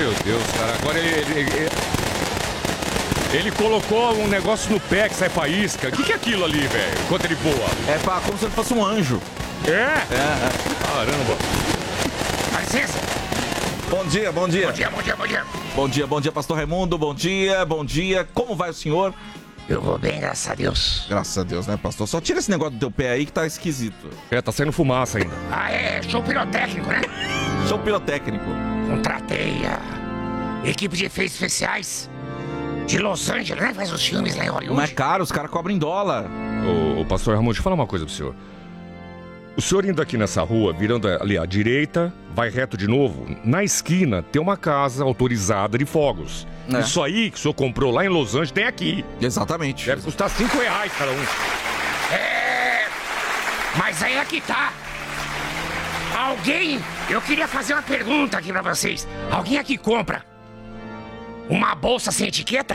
Meu Deus, cara, agora ele colocou um negócio no pé que sai faísca. O que é aquilo ali, velho? Enquanto ele voa? É como se ele fosse um anjo. É? Caramba. Dá licença. Bom dia. Bom dia. Bom dia, pastor Raimundo. Bom dia. Como vai o senhor? Eu vou bem, graças a Deus. Graças a Deus, né, pastor? Só tira esse negócio do teu pé aí que tá esquisito. Tá saindo fumaça ainda. Show pirotécnico, né? Show pirotécnico. Contratei a equipe de efeitos especiais de Los Angeles, né? Faz os filmes lá em Hollywood. Não é caro, os caras cobram em dólar. Ô, pastor Raimundo, deixa eu falar uma coisa pro senhor. O senhor indo aqui nessa rua, virando ali à direita, vai reto de novo, na esquina tem uma casa autorizada de fogos. Isso aí que o senhor comprou lá em Los Angeles tem aqui. Exatamente. Deve custar R$5 cada um. Mas aí é que tá. Eu queria fazer uma pergunta aqui pra vocês. Alguém aqui compra uma bolsa sem etiqueta?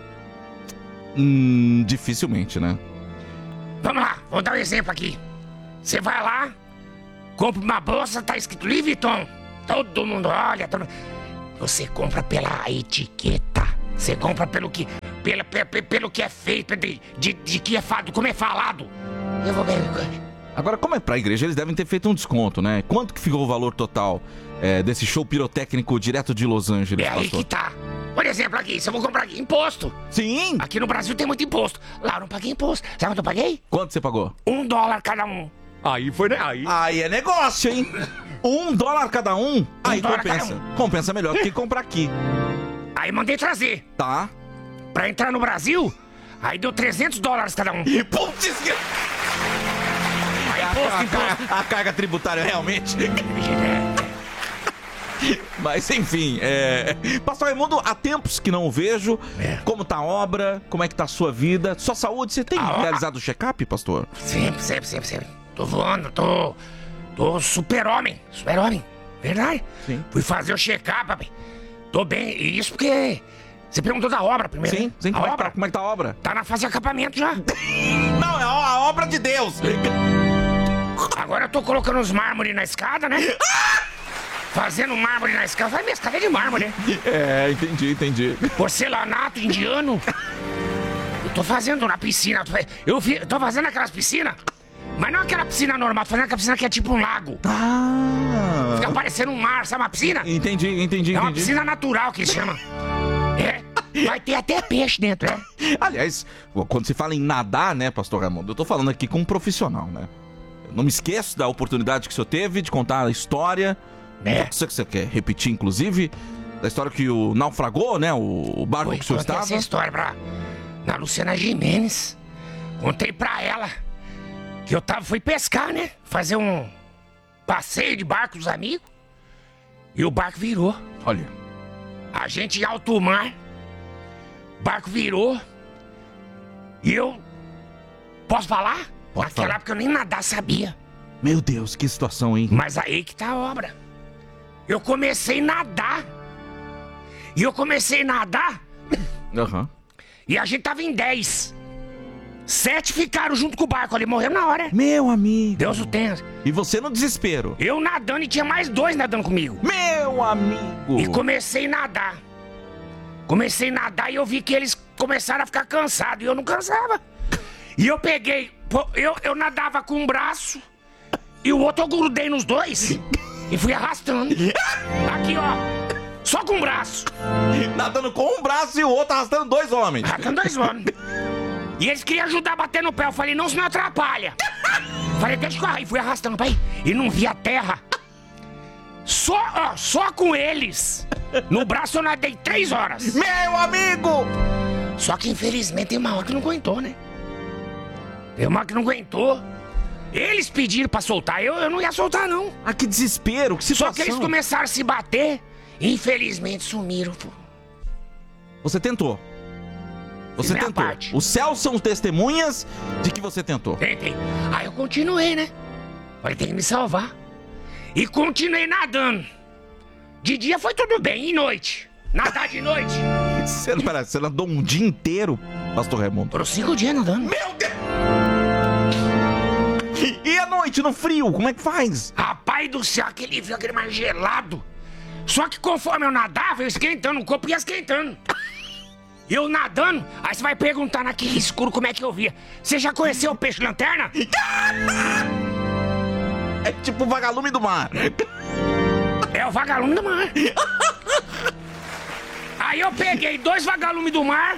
Dificilmente, né? Vamos lá, vou dar um exemplo aqui. Você vai lá, compra uma bolsa, tá escrito Louis Vuitton. Todo mundo olha, Você compra pela etiqueta. Você compra pelo que é feito, de que é falado, como é falado. Eu vou ver. Agora, como é pra igreja, eles devem ter feito um desconto, né? Quanto que ficou o valor total desse show pirotécnico direto de Los Angeles, pastor? É aí que tá. Por exemplo, aqui, se eu vou comprar aqui, imposto. Sim. Aqui no Brasil tem muito imposto. Lá eu não paguei imposto. Sabe quanto eu paguei? Quanto você pagou? $1 cada um. Aí foi, né? Aí é negócio, hein? $1 cada um? Aí compensa. Compensa melhor do que comprar aqui. Aí mandei trazer. Tá. Pra entrar no Brasil, aí deu $300 cada um. Putz! Imposto. A carga tributária realmente. Mas enfim, pastor Raimundo, há tempos que não o vejo. Como tá a obra? Como é que tá a sua vida? Sua saúde? Você tem realizado o check-up, pastor? Sempre. Tô voando, tô super-homem. Verdade? Sim. Fui fazer o check-up, papai. Tô bem, e isso porque você perguntou da obra primeiro. Sim. Como é que tá a obra? Tá na fase de acabamento já. Não, é a obra de Deus. Agora eu tô colocando os mármores na escada, né? Fazendo mármore na escada. Minha escada é de mármore, né? Entendi. Porcelanato indiano. Eu tô fazendo na piscina. Eu tô fazendo aquelas piscinas, mas não aquela piscina normal. Tô fazendo aquela piscina que é tipo um lago. Fica parecendo um mar, sabe uma piscina? Entendi. É uma piscina natural que chama. Vai ter até peixe dentro, Aliás, quando se fala em nadar, né, pastor Raimundo, eu tô falando aqui com um profissional, né? Eu não me esqueço da oportunidade que o senhor teve de contar a história. Você quer repetir, inclusive, da história que o naufragou, né? O barco que o senhor estava. Essa história na Luciana Gimenez. Contei pra ela que eu fui pescar, né? Fazer um passeio de barco dos amigos. E o barco virou. Olha. A gente em alto mar. O barco virou. E eu... Posso falar? Naquela época eu nem nadar sabia. Meu Deus, que situação, hein? Mas aí que tá a obra. Eu comecei a nadar. E a gente tava em 10. 7 ficaram junto com o barco ali, morrendo na hora. Meu amigo. Deus o tenha. E você no desespero? Eu nadando e tinha mais 2 nadando comigo. Meu amigo. E comecei a nadar. E eu vi que eles começaram a ficar cansados. E eu não cansava. E eu peguei... Eu nadava com um braço. E o outro eu grudei nos 2. E fui arrastando. Aqui, ó. Só com um braço. Nadando com um braço e o outro arrastando 2 homens. E eles queriam ajudar a bater no pé. Eu falei, não, senão atrapalha. Falei, deixa eu ir. E fui arrastando, pai. E não vi a terra. Só com eles. No braço eu nadei 3 horas. Meu amigo! Só que infelizmente tem uma hora que não aguentou, né? Eles pediram pra soltar, eu não ia soltar, não. Ah, que desespero, que situação. Só que eles começaram a se bater e infelizmente sumiram, pô. Você tentou. Você tentou. Parte. Os céus são testemunhas de que você tentou. Tentei. Aí eu continuei, né? Falei, tem que me salvar. E continuei nadando. De dia foi tudo bem, e noite? Nadar de noite. Você nadou um dia inteiro, pastor Raimundo? Foram 5 dias nadando. Meu Deus! E à noite, no frio, como é que faz? Rapaz do céu, aquele mar gelado. Só que conforme eu nadava, eu esquentando, o corpo ia esquentando. Eu nadando, aí você vai perguntar naquele escuro como é que eu via. Você já conheceu o peixe-lanterna? É tipo o vagalume do mar. É o vagalume do mar. Aí eu peguei 2 vagalumes do mar,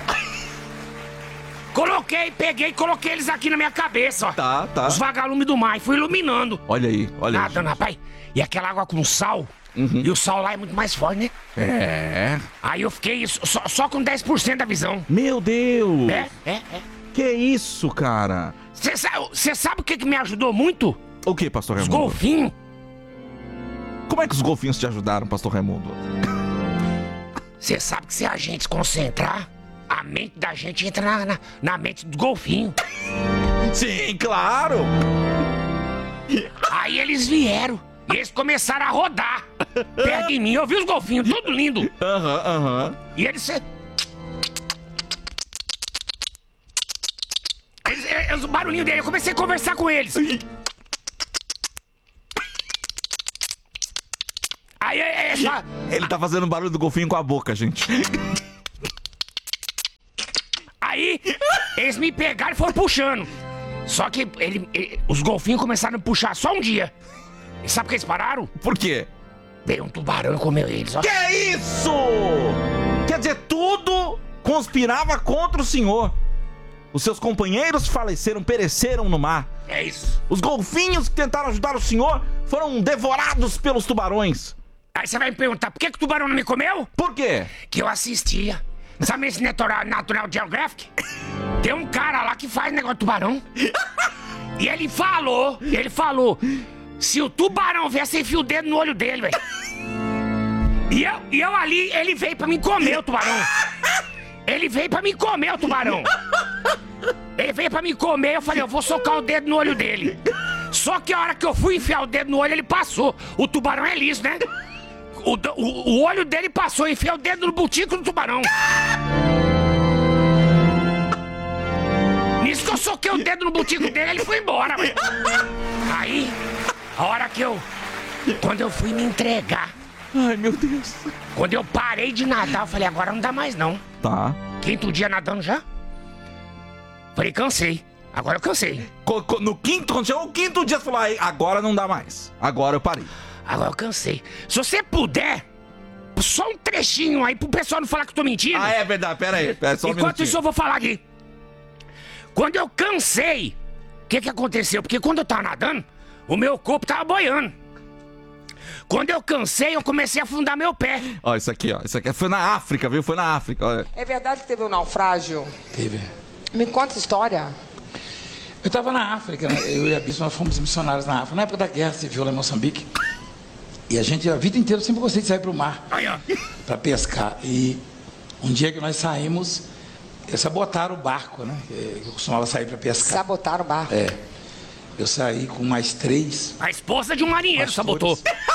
peguei e coloquei eles aqui na minha cabeça, ó. Tá. Os vagalumes do mar, e fui iluminando. Olha aí. Nadando, rapaz. E aquela água com sal, e o sal lá é muito mais forte, né? É. Aí eu fiquei só com 10% da visão. Meu Deus. É. Que isso, cara? Você sabe o que me ajudou muito? O que, pastor Os Raimundo? golfinhos. Como é que os golfinhos te ajudaram, pastor Raimundo? Você sabe que se a gente se concentrar, a mente da gente entra na mente do golfinho. Sim, claro. Aí eles vieram e eles começaram a rodar perto de mim. Eu vi os golfinhos, tudo lindo. Aham. E eles... O barulhinho dele, eu comecei a conversar com eles. Aí Ele tá fazendo barulho do golfinho com a boca, gente. Aí eles me pegaram e foram puxando. Só que os golfinhos começaram a me puxar só um dia. E sabe por que eles pararam? Por quê? Veio um tubarão e comeu eles, ó. Que isso? Quer dizer, tudo conspirava contra o senhor. Os seus companheiros faleceram, pereceram no mar. É isso. Os golfinhos que tentaram ajudar o senhor foram devorados pelos tubarões. Aí você vai me perguntar, por que o tubarão não me comeu? Por quê? Que eu assistia. Sabe esse Natural Geographic? Tem um cara lá que faz negócio de tubarão. E ele falou, se o tubarão viesse, enfia o dedo no olho dele, velho. E eu ali, ele veio pra me comer o tubarão. Ele veio pra me comer o tubarão. Ele veio pra me comer, eu falei, eu vou socar o dedo no olho dele. Só que a hora que eu fui enfiar o dedo no olho, ele passou. O tubarão é liso, né? O olho dele passou, enfiei o dedo no butico do tubarão. Nisso que eu soquei o dedo no butico dele, ele foi embora, velho. Aí, a hora que quando eu fui me entregar. Ai, meu Deus. Quando eu parei de nadar, eu falei, agora não dá mais não. Tá. 5º dia nadando já? Falei, cansei. Agora eu cansei. No quinto, quando chegou o 5º dia, você falou, aí, agora não dá mais. Agora eu parei. Agora eu cansei. Se você puder, só um trechinho aí pro pessoal não falar que eu tô mentindo. Ah, é verdade, pera aí. Só um Enquanto isso eu vou falar aqui. Quando eu cansei, o que aconteceu? Porque quando eu tava nadando, o meu corpo tava boiando. Quando eu cansei, eu comecei a afundar meu pé. Ó, isso aqui foi na África, viu? Foi na África, olha. É verdade que teve um naufrágio? Teve. Me conta a história. Eu estava na África, né? Eu e a Bispo, nós fomos missionários na África, na época da guerra civil lá em Moçambique. E a gente, a vida inteira, eu sempre gostei de sair para o mar, para pescar. E um dia que nós saímos, sabotaram o barco, né? Eu costumava sair para pescar. Sabotaram o barco? É. Eu saí com mais 3. A esposa de um marinheiro sabotou.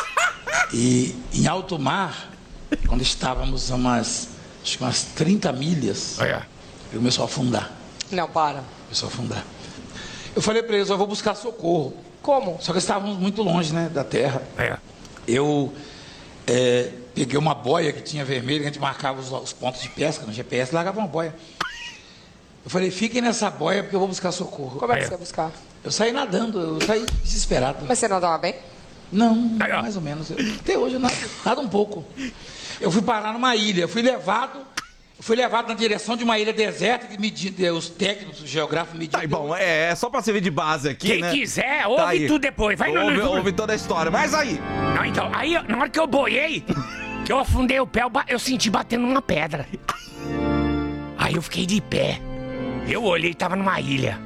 E em alto mar, quando estávamos a umas 30 milhas, ele começou a afundar. Não, para. Começou a afundar. Eu falei para eles, eu vou buscar socorro. Como? Só que estávamos muito longe, né, da terra. É. Eu peguei uma boia que tinha vermelho, que a gente marcava os pontos de pesca no GPS, largava uma boia. Eu falei, fiquem nessa boia porque eu vou buscar socorro. Como é que você ia buscar? Eu saí nadando, eu saí desesperado. Mas você nadava bem? Não, mais ou menos. Até hoje eu nado um pouco. Eu fui parar numa ilha, eu fui levado na direção de uma ilha deserta que os técnicos, os geógrafos mediram. Tá bom, é só pra servir de base aqui, Quem né? quiser, ouve tudo depois. Vai ouve toda a história, mas aí... Não, então, aí na hora que eu boiei, que eu afundei o pé, eu senti batendo numa pedra. Aí eu fiquei de pé. Eu olhei, tava numa ilha.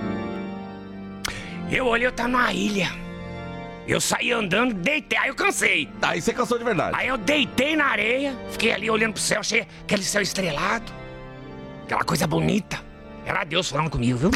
Eu tava numa ilha. Eu saí andando, deitei, aí eu cansei. Aí você cansou de verdade. Aí eu deitei na areia, fiquei ali olhando pro céu, achei aquele céu estrelado. Aquela coisa bonita. Era Deus falando comigo, viu?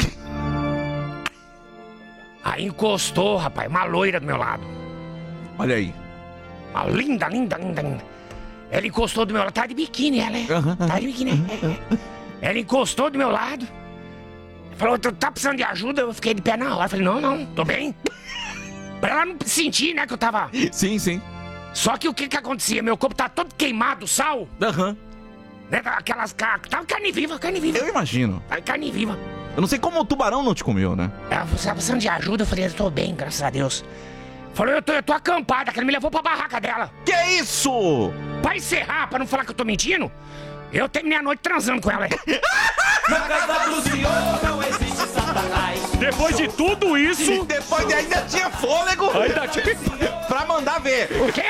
Aí encostou, rapaz, uma loira do meu lado. Olha aí. Uma linda. Ela encostou do meu lado, tá de biquíni ela, Tá de biquíni, Ela encostou do meu lado. Falou, tu tá precisando de ajuda? Eu fiquei de pé na hora, falei, não, tô bem. Pra ela não sentir, né, que eu tava... Sim. Só que o que acontecia? Meu corpo tá todo queimado, sal. Aham. Né? Aquelas tava carne viva. Eu imagino. Carne viva. Eu não sei como o tubarão não te comeu, né? Você tá precisando de ajuda? Eu falei, eu tô bem, graças a Deus. Falou, eu tô acampada, que ele me levou pra barraca dela. Que isso? Pra encerrar, pra não falar que eu tô mentindo, eu terminei a noite transando com ela. Na casa do senhor não existe Satanás. Depois de tudo isso... Depois ainda tinha fôlego Ainda tinha... pra mandar ver. O quê?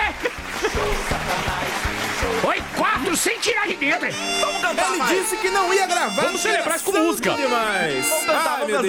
Oi, 4 sem tirar de dentro. Vamos cantar, Ele vai. disse que não ia gravar. Vamos celebrar isso com Santo música. Demais. Vamos cantar, Ai, vamos meu cantar.